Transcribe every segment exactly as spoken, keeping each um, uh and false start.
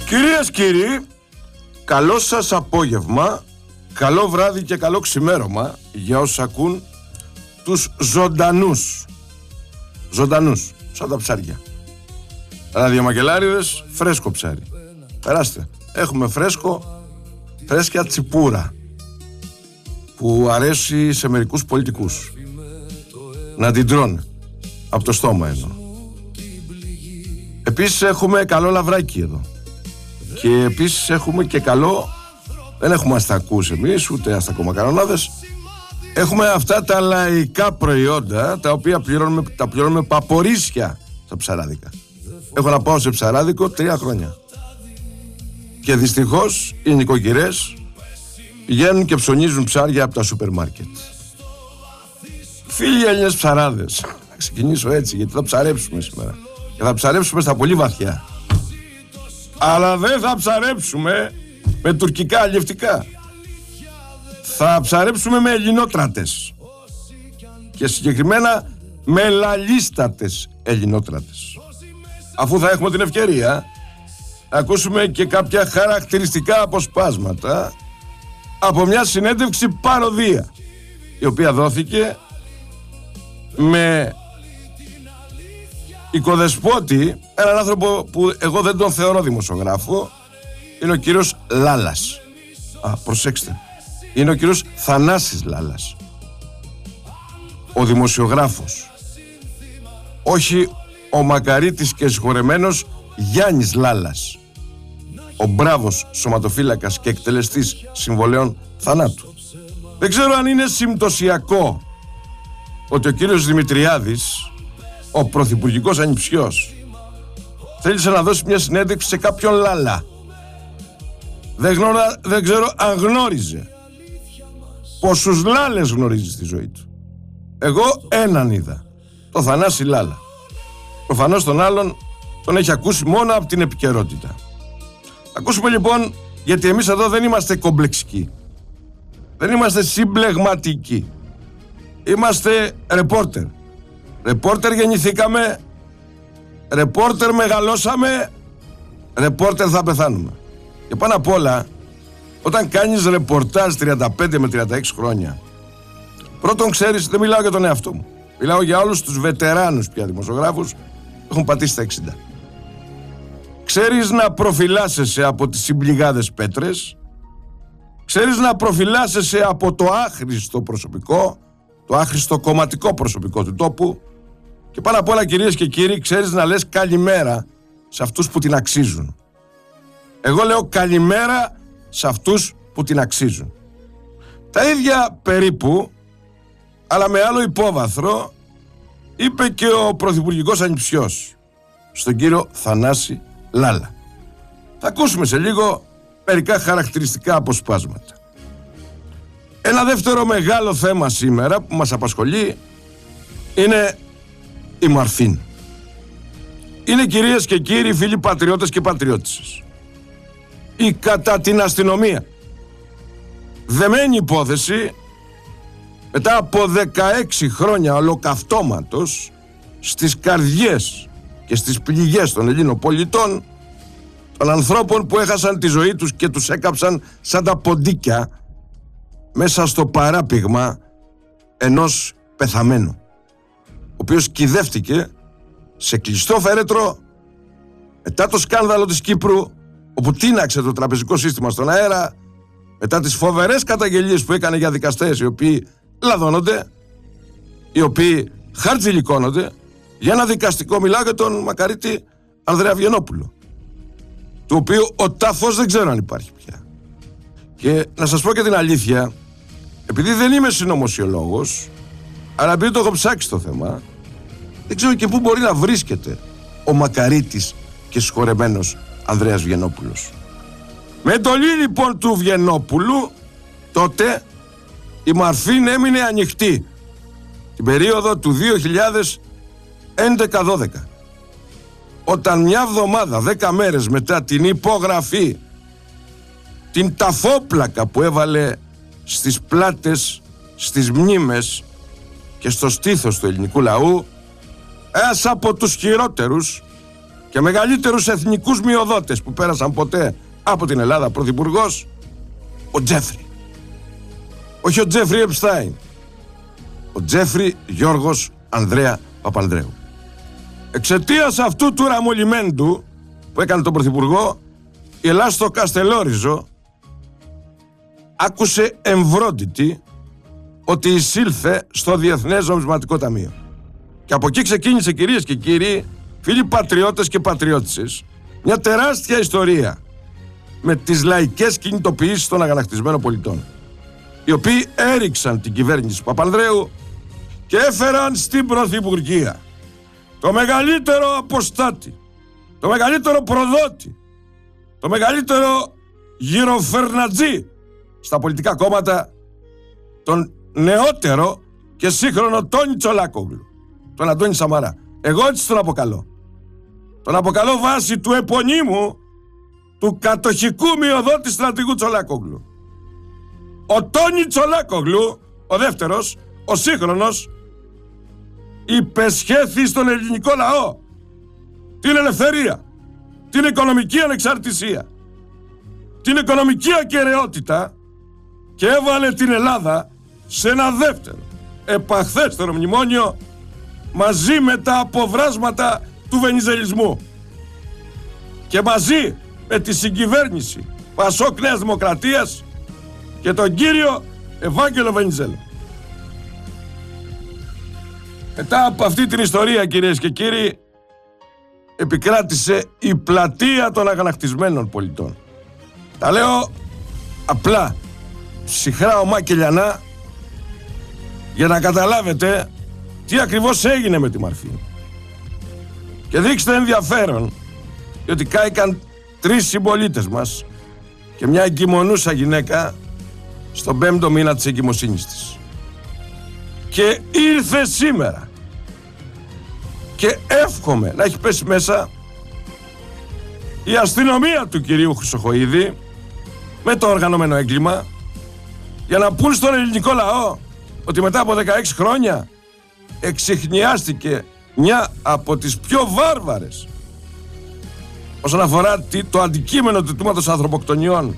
Κυρίες, κύριοι, καλό σας απόγευμα, καλό βράδυ και καλό ξημέρωμα για όσους ακούν τους ζωντανούς. Ζωντανούς, σαν τα ψάρια. Ραδιομακελάριδες, φρέσκο ψάρι. Περάστε, έχουμε φρέσκο, φρέσκια τσιπούρα που αρέσει σε μερικούς πολιτικούς να την τρώνε από το στόμα εννοώ. Επίσης έχουμε καλό λαβράκι εδώ. Και επίσης έχουμε και καλό, δεν έχουμε αστακούς εμείς, ούτε αστακομακαρονάδες. Έχουμε αυτά τα λαϊκά προϊόντα, τα οποία πληρώνουμε, τα πληρώνουμε παπορίσια στα ψαράδικα. Έχω να πάω σε ψαράδικο τρία χρόνια. Και δυστυχώς οι νοικοκυρές πηγαίνουν και ψωνίζουν ψάρια από τα σούπερ μάρκετ. Φίλοι Έλληνες ψαράδες, θα ξεκινήσω έτσι γιατί θα ψαρέψουμε σήμερα. Και θα ψαρέψουμε στα πολύ βαθιά. Αλλά δεν θα ψαρέψουμε με τουρκικά αλλιευτικά. Θα ψαρέψουμε με ελληνότρατες. Και συγκεκριμένα με λαλίστατες ελληνότρατες. Αφού θα έχουμε την ευκαιρία να ακούσουμε και κάποια χαρακτηριστικά αποσπάσματα από μια συνέντευξη παροδία, η οποία δόθηκε με οικοδεσπότη, έναν άνθρωπο που εγώ δεν τον θεωρώ δημοσιογράφο, είναι ο κύριος Λάλας. Α, προσέξτε, είναι ο κύριος Θανάσης Λάλας, ο δημοσιογράφος, όχι ο μακαρίτης και συγχωρεμένος Γιάννης Λάλας, ο μπράβος σωματοφύλακας και εκτελεστής συμβολέων θανάτου. Δεν ξέρω αν είναι συμπτωσιακό ότι ο κύριος Δημητριάδης, ο πρωθυπουργικός ανιψιός, θέλησε να δώσει μια συνέντευξη σε κάποιον Λάλα. Δεν, γνωρα, δεν ξέρω αν γνώριζε πόσους Λάλες γνωρίζει στη ζωή του. Εγώ έναν είδα, το Θανάση Λάλα. Προφανώς τον άλλον τον έχει ακούσει μόνο από την επικαιρότητα. Ακούσουμε λοιπόν, γιατί εμείς εδώ δεν είμαστε κομπλεξικοί, δεν είμαστε συμπλεγματικοί, είμαστε ρεπόρτερ. Ρεπόρτερ γεννηθήκαμε, ρεπόρτερ μεγαλώσαμε, ρεπόρτερ θα πεθάνουμε. Και πάνω απ' όλα, όταν κάνεις ρεπορτάζ τριάντα πέντε με τριάντα έξι χρόνια, πρώτον ξέρεις, δεν μιλάω για τον εαυτό μου, μιλάω για όλους τους βετεράνους πια δημοσιογράφους, έχουν πατήσει τα εξήντα. Ξέρεις να προφυλάσσεσαι από τις συμπληγάδες πέτρες, ξέρεις να προφυλάσσεσαι από το άχρηστο προσωπικό, το άχρηστο κομματικό προσωπικό του τόπου, και πάνω απ' όλα, κυρίες και κύριοι, ξέρεις να λες καλημέρα σε αυτούς που την αξίζουν. Εγώ λέω καλημέρα σε αυτούς που την αξίζουν. Τα ίδια περίπου, αλλά με άλλο υπόβαθρο, είπε και ο πρωθυπουργικός ανιψιός στον κύριο Θανάση Λάλα. Θα ακούσουμε σε λίγο μερικά χαρακτηριστικά αποσπάσματα. Ένα δεύτερο μεγάλο θέμα σήμερα που μας απασχολεί είναι η Μαρφίν. Είναι, κυρίες και κύριοι, φίλοι πατριώτες και πατριώτισσες, η κατά την αστυνομία δεμένη υπόθεση μετά από δεκαέξι χρόνια ολοκαυτώματος στις καρδιές και στις πληγές των Ελλήνων πολιτών, των ανθρώπων που έχασαν τη ζωή τους και τους έκαψαν σαν τα ποντίκια μέσα στο παράπηγμα ενός πεθαμένου, ο οποίος κυδεύτηκε σε κλειστό φέρετρο μετά το σκάνδαλο της Κύπρου, όπου τίναξε το τραπεζικό σύστημα στον αέρα, μετά τις φοβερές καταγγελίες που έκανε για δικαστές οι οποίοι λαδώνονται, οι οποίοι χαρτζηλικώνονται, για ένα δικαστικό. Μιλάω για τον μακαρίτη Ανδρέα Βιενόπουλο, του οποίου ο τάφος δεν ξέρω αν υπάρχει πια. Και να σας πω και την αλήθεια, επειδή δεν είμαι συνωμοσιολόγος, αλλά επειδή το έχω ψάξει το θέμα, δεν ξέρω και πού μπορεί να βρίσκεται ο μακαρίτης και συγχωρεμένος Ανδρέας Βιενόπουλος. Με εντολή λοιπόν του Βιενόπουλου, τότε η Μαρφίν έμεινε ανοιχτή την περίοδο του δύο χιλιάδες έντεκα δώδεκα, όταν μια εβδομάδα, δέκα μέρες μετά την υπογραφή, την ταφόπλακα που έβαλε στις πλάτες, στις μνήμες και στο στήθος του ελληνικού λαού, ένας από τους χειρότερους και μεγαλύτερους εθνικούς μειοδότες που πέρασαν ποτέ από την Ελλάδα πρωθυπουργός, ο Τζέφρι. Όχι ο Τζέφρι Επστάιν, ο Τζέφρι Γιώργος Ανδρέα Παπανδρέου. Εξαιτίας αυτού του ραμολιμέντου που έκανε τον πρωθυπουργό, η Ελλάδα στο Καστελόριζο άκουσε εμβρόντιτη ότι εισήλθε στο Διεθνές Νομισματικό Ταμείο. Και από εκεί ξεκίνησε, κυρίες και κύριοι, φίλοι πατριώτες και πατριώτισσες, μια τεράστια ιστορία με τις λαϊκές κινητοποιήσεις των αγανακτισμένων πολιτών, οι οποίοι έριξαν την κυβέρνηση Παπανδρέου και έφεραν στην πρωθυπουργία το μεγαλύτερο αποστάτη, το μεγαλύτερο προδότη, το μεγαλύτερο γυροφερνατζή στα πολιτικά κόμματα, τον νεότερο και σύγχρονο Τόνι Τσολάκογλου, τον Αντώνη Σαμαρά. Εγώ έτσι τον αποκαλώ. Τον αποκαλώ βάσει του επωνύμου του κατοχικού μειοδότη στρατηγού Τσολάκογλου. Ο Τόνι Τσολάκογλου, ο δεύτερος, ο σύγχρονος, υπεσχέθη στον ελληνικό λαό την ελευθερία, την οικονομική ανεξαρτησία, την οικονομική ακεραιότητα και έβαλε την Ελλάδα σε ένα δεύτερο, επαχθέστερο μνημόνιο μαζί με τα αποβράσματα του βενιζελισμού και μαζί με τη συγκυβέρνηση Πασόκ Νέας Δημοκρατίας και τον κύριο Ευάγγελο Βενιζέλο. Μετά από αυτή την ιστορία, κυρίες και κύριοι, επικράτησε η πλατεία των αγανακτισμένων πολιτών. Τα λέω απλά, ψυχρά ομά και λιανά, για να καταλάβετε τι ακριβώς έγινε με τη Μαρφή. Και δείξτε ενδιαφέρον, διότι κάηκαν τρεις συμπολίτες μας και μια εγκυμονούσα γυναίκα στον πέμπτο μήνα της εγκυμοσύνης της. Και ήρθε σήμερα και εύχομαι να έχει πέσει μέσα η αστυνομία του κυρίου Χρυσοχοΐδη με το οργανωμένο έγκλημα για να πούν στον ελληνικό λαό ότι μετά από δεκαέξι χρόνια εξιχνιάστηκε μια από τις πιο βάρβαρες όσον αφορά το αντικείμενο του τμήματος ανθρωποκτονιών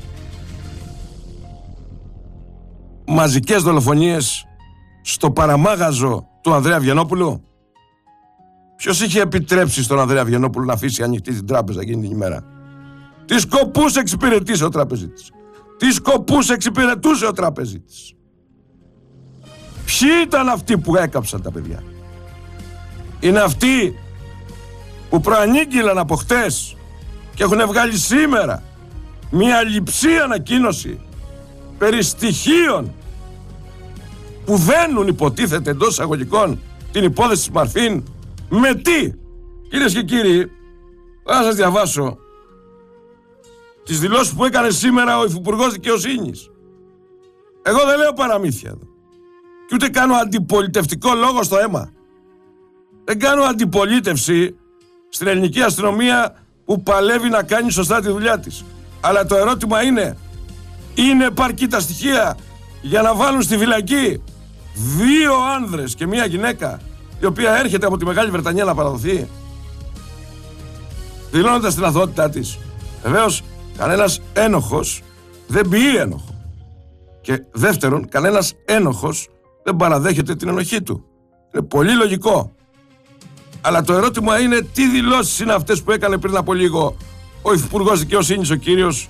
μαζικές δολοφονίες στο παραμάγαζο του Ανδρέα Βιενόπουλου. Ποιος είχε επιτρέψει στον Ανδρέα Βιενόπουλο να αφήσει ανοιχτή την τράπεζα εκείνη την ημέρα? Τι σκοπούς εξυπηρετήσε ο τραπεζίτης? Τι σκοπούς εξυπηρετούσε ο τραπεζίτης? Ποιοι ήταν αυτοί που έκαψαν τα παιδιά? Είναι αυτοί που προανήγγειλαν από χτες και έχουν βγάλει σήμερα μια λειψή ανακοίνωση περί στοιχείων που βαίνουν, υποτίθεται εντός εισαγωγικών, την υπόθεση της Μαρφίν. Με τι? Κυρίες και κύριοι, θα σας διαβάσω τις δηλώσεις που έκανε σήμερα ο Υφυπουργός Δικαιοσύνης. Εγώ δεν λέω παραμύθια εδώ και ούτε κάνω αντιπολιτευτικό λόγο στο αίμα. Δεν κάνω αντιπολίτευση στην ελληνική αστυνομία που παλεύει να κάνει σωστά τη δουλειά της. Αλλά το ερώτημα είναι, είναι επαρκή τα στοιχεία για να βάλουν στη φυλακή δύο άνδρες και μία γυναίκα η οποία έρχεται από τη Μεγάλη Βρετανία να παραδοθεί, δηλώνοντας την αθωότητά της? Βεβαίως, κανένας ένοχος δεν ποιεί ένοχο. Και δεύτερον, κανένας ένοχος δεν παραδέχεται την ενοχή του. Είναι πολύ λογικό. Αλλά το ερώτημα είναι, τι δηλώσεις είναι αυτές που έκανε πριν από λίγο ο Υφυπουργός Δικαιοσύνης, ο κύριος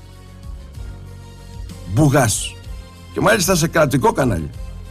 Μπουγάς, και μάλιστα σε κρατικό κανάλι.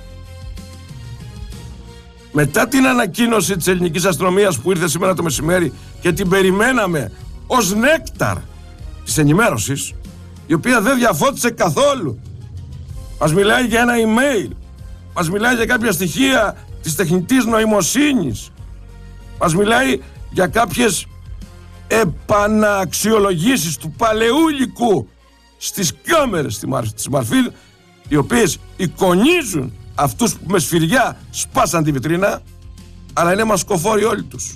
Μετά την ανακοίνωση της ελληνικής αστυνομίας που ήρθε σήμερα το μεσημέρι και την περιμέναμε ως νέκταρ της ενημέρωσης, η οποία δεν διαφώτισε καθόλου. Μας μιλάει για ένα email, μας μιλάει για κάποια στοιχεία της τεχνητής νοημοσύνης, μας μιλάει για κάποιες επαναξιολογήσεις του παλαιού υλικού στις κάμερες της Μαρφή, οι οποίες εικονίζουν αυτούς που με σφυριά σπάσαν τη βιτρίνα, αλλά είναι μασκοφόροι όλοι τους.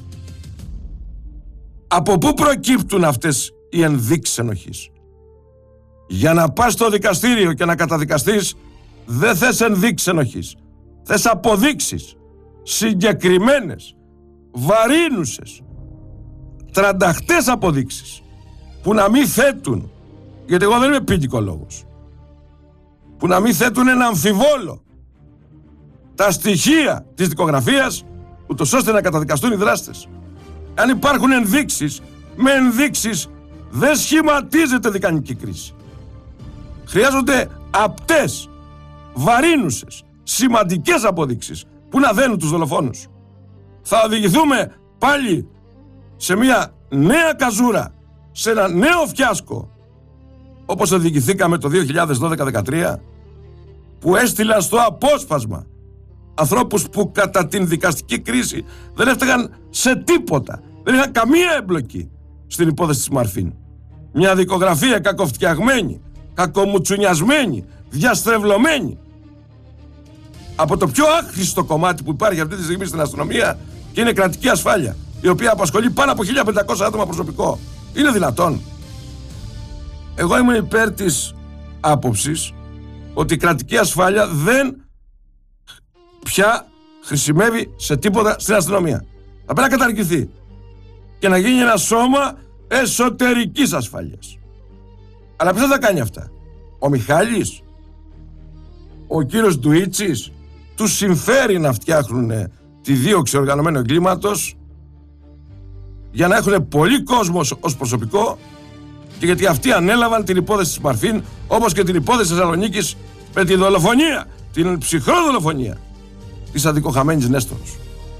Από πού προκύπτουν αυτές οι ενδείξεις ενοχής? Για να πας στο δικαστήριο και να καταδικαστείς, δεν θες ενδείξεις ενοχής. Θες αποδείξεις συγκεκριμένες, βαρύνουσες τρανταχτές αποδείξεις που να μην θέτουν, γιατί εγώ δεν είμαι ποινικολόγος, που να μην θέτουν ένα αμφιβόλο τα στοιχεία της δικογραφίας, ούτως ώστε να καταδικαστούν οι δράστες. Αν υπάρχουν ενδείξεις, με ενδείξεις δεν σχηματίζεται δικανική κρίση. Χρειάζονται απτές, βαρύνουσες, σημαντικές αποδείξεις που να δένουν τους δολοφόνους. Θα οδηγηθούμε πάλι σε μια νέα καζούρα, σε ένα νέο φιάσκο, όπως οδηγηθήκαμε το δύο χιλιάδες δώδεκα δεκατρία, που έστειλαν στο απόσπασμα ανθρώπους που κατά την δικαστική κρίση δεν έφταγαν σε τίποτα, δεν είχαν καμία εμπλοκή στην υπόθεση της Μαρφίν. Μια δικογραφία κακοφτιαγμένη, κακομουτσουνιασμένη, διαστρεβλωμένη από το πιο άχρηστο κομμάτι που υπάρχει αυτή τη στιγμή στην αστυνομία, και είναι κρατική ασφάλεια, η οποία απασχολεί πάνω από χίλια πεντακόσια άτομα προσωπικό. Είναι δυνατόν? Εγώ ήμουν υπέρ της άποψης ότι η κρατική ασφάλεια δεν πια χρησιμεύει σε τίποτα στην αστυνομία. Θα πρέπει να καταργηθεί και να γίνει ένα σώμα εσωτερικής ασφάλειας. Αλλά ποιος θα τα κάνει αυτά? Ο Μιχάλης? Ο κύριος Ντουίτσης? Τους συμφέρει να φτιάχνουν τη δίωξη οργανωμένου εγκλήματος για να έχουν πολύ κόσμο ως προσωπικό, και γιατί αυτοί ανέλαβαν την υπόθεση της Μαρφίν, όπως και την υπόθεση της Θεσσαλονίκης με τη δολοφονία, την ψυχρό δολοφονία της αδικοχαμένης Νέστορος.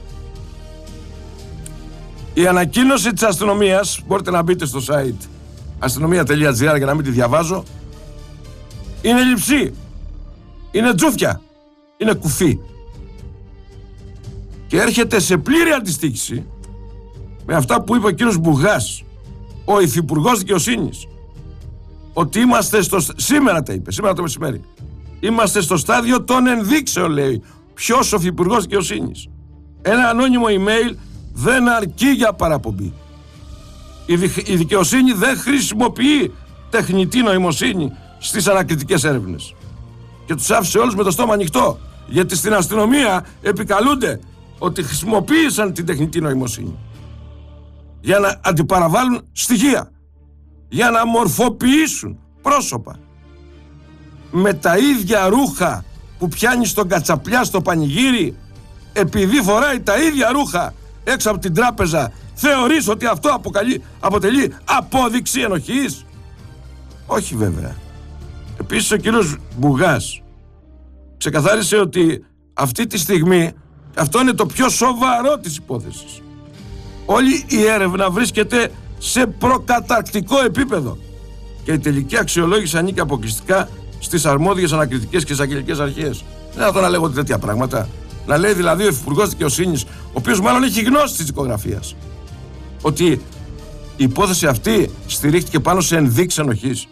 Η ανακοίνωση της αστυνομίας, μπορείτε να μπείτε στο site αστυνομία τελεία τζι άρ για να μην τη διαβάζω, είναι λειψή, είναι τζούφια, είναι κουφή και έρχεται σε πλήρη αντιστοίχηση με αυτά που είπε ο κύριος Μπουγάς, ο υφυπουργός δικαιοσύνης, ότι είμαστε στο... σήμερα τα είπε, σήμερα το μεσημέρι, είμαστε στο στάδιο των ενδείξεων, λέει. Ποιος? Ο υφυπουργός δικαιοσύνης. Ένα ανώνυμο email δεν αρκεί για παραπομπή. Η, δι... η δικαιοσύνη δεν χρησιμοποιεί τεχνητή νοημοσύνη στις ανακριτικές έρευνες. Και τους άφησε όλους με το στόμα ανοιχτό, γιατί στην αστυνομία επικαλούνται ότι χρησιμοποίησαν την τεχνητή νοημοσύνη για να αντιπαραβάλουν στοιχεία, για να μορφοποιήσουν πρόσωπα με τα ίδια ρούχα που πιάνει στον κατσαπλιά στο πανηγύρι. Επειδή φοράει τα ίδια ρούχα έξω από την τράπεζα, θεωρείς ότι αυτό αποκαλεί, αποτελεί απόδειξη ενοχής? Όχι βέβαια. Επίσης ο κύριος Μπουγάς ξεκαθάρισε ότι αυτή τη στιγμή αυτό είναι το πιο σοβαρό της υπόθεσης. Όλη η έρευνα βρίσκεται σε προκαταρκτικό επίπεδο και η τελική αξιολόγηση ανήκει αποκλειστικά στις αρμόδιες ανακριτικές και εισαγγελικές αρχές. Δεν θα το να λέγονται τέτοια πράγματα. Να λέει δηλαδή ο υφυπουργός δικαιοσύνης, ο οποίος μάλλον έχει γνώση της δικογραφίας, ότι η υπόθεση αυτή στηρίχτηκε πάνω σε ενδείξεις ενοχής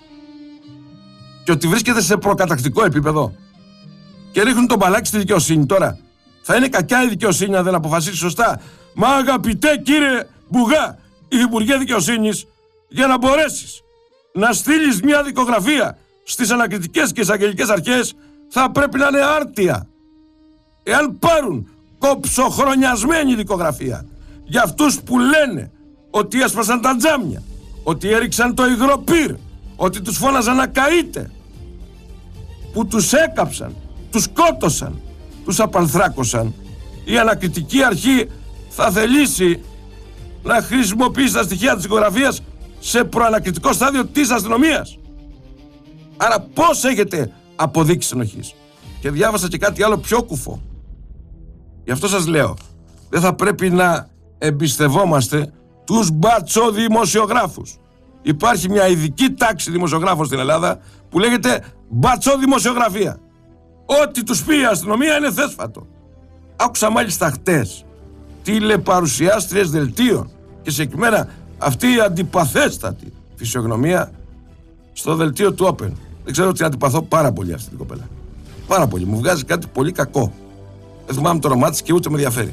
και ότι βρίσκεται σε προκαταρκτικό επίπεδο, και ρίχνουν τον μπαλάκι στη δικαιοσύνη. Τώρα θα είναι κακιά η δικαιοσύνη αν δεν αποφασίσει σωστά? Μα αγαπητέ κύριε Μπουγά, υφυπουργέ δικαιοσύνης, για να μπορέσεις να στείλεις μια δικογραφία στις ανακριτικές και εισαγγελικές αρχές, θα πρέπει να είναι άρτια. Εάν πάρουν κοψοχρονιασμένη δικογραφία για αυτούς που λένε ότι έσπασαν τα τζάμια, ότι έριξαν το υγροπύρ, ότι τους φώναζαν να καείτε, που τους έκαψαν, τους σκότωσαν, τους απανθράκωσαν, η ανακριτική αρχή θα θελήσει να χρησιμοποιήσει τα στοιχεία της δικογραφίας σε προανακριτικό στάδιο της αστυνομίας. Άρα πώς έχετε αποδείξεις ενοχής? Και διάβασα και κάτι άλλο πιο κουφό. Γι' αυτό σας λέω, δεν θα πρέπει να εμπιστευόμαστε τους μπατσοδημοσιογράφους. Υπάρχει μια ειδική τάξη δημοσιογράφων στην Ελλάδα που λέγεται μπατσοδημοσιογραφία. Ό,τι τους πει η αστυνομία είναι θέσφατο. Άκουσα μάλιστα χτες τηλεπαρουσιάστριες δελτίων και συγκεκριμένα αυτή η αντιπαθέστατη φυσιογνωμία στο δελτίο του Open. Δεν ξέρω, ότι αντιπαθώ πάρα πολύ αυτή την κοπέλα. Πάρα πολύ. Μου βγάζει κάτι πολύ κακό. Δεν θυμάμαι το όνομά της και ούτε με ενδιαφέρει.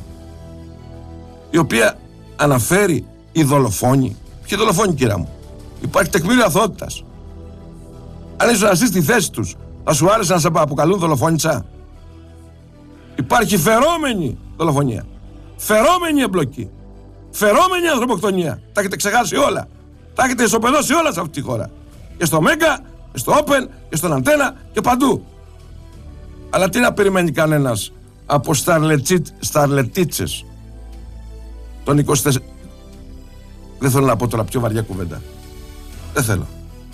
Η οποία αναφέρει οι δολοφόνοι. Ποιοι δολοφόνοι, κυρία μου? Υπάρχει τεκμήριο αθωότητας. Αν ήσουν εσύ στη θέση τους, θα σου άρεσε να σε αποκαλούν δολοφόνητσα? Υπάρχει φερόμενη δολοφονία, φερόμενη εμπλοκή, φερόμενη ανθρωποκτονία. Τα έχετε ξεχάσει όλα. Τα έχετε ισοπεδώσει όλα σε αυτή τη χώρα. Και στο Μέγκα, και στο Open, και στον Αντένα και παντού. Αλλά τι να περιμένει κανένας από σταρλετίτσες των είκοσι τέσσερα. Δεν θέλω να πω τώρα πιο βαριά κουβέντα. Δεν θέλω.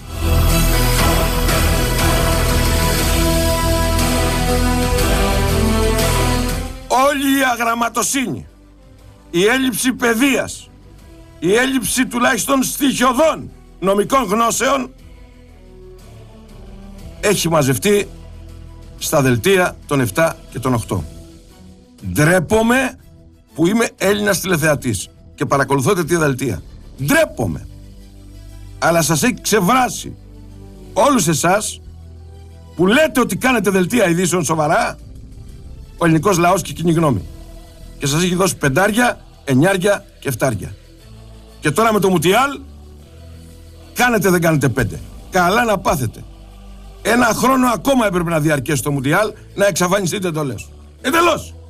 Όλη η αγραμματοσύνη, η έλλειψη παιδείας, η έλλειψη τουλάχιστον στοιχειωδών νομικών γνώσεων έχει μαζευτεί στα δελτία των επτά και των οκτώ. Ντρέπομαι που είμαι Έλληνας τηλεθεατής και παρακολουθώ τέτοια δελτία. Ντρέπομαι. Αλλά σας έχει ξεβράσει όλους εσάς που λέτε ότι κάνετε δελτία ειδήσεων σοβαρά ο ελληνικός λαός και η κοινή γνώμη. Και σας έχει δώσει πεντάρια, εννιάρια και εφτάρια. Και τώρα με το Μουτιάλ κάνετε δεν κάνετε πέντε. Καλά να πάθετε. Ένα χρόνο ακόμα έπρεπε να διαρκέσει το Μουντιάλ να εξαφανιστείτε εντολές. Εντελώς.